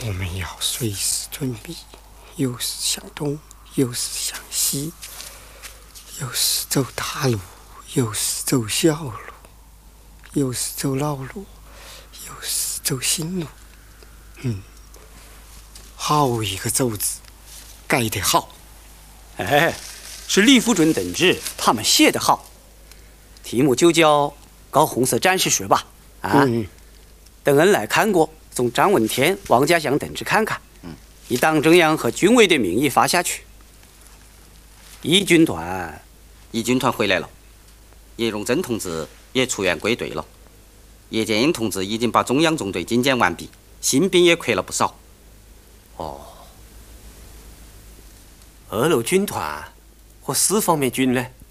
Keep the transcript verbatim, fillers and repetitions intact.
我们要随时准备，有时向东，有时向西，有时走大路，有时走小路，有时走老路，有时走新路。嗯，好一个走字，改得好。 哎，是李富春等旨，他们写得好。题目就叫《搞红色战士说》吧。啊，嗯、等恩来看过，从张闻天、王家祥等旨看看。嗯，以党中央和军委的名义发下去。一军团， 一军团回来了。叶荣臻同志也出院归队了。叶剑英同志已经把中央纵队精简完毕，新兵也亏了不少。 哦。二路军团和四方面军呢？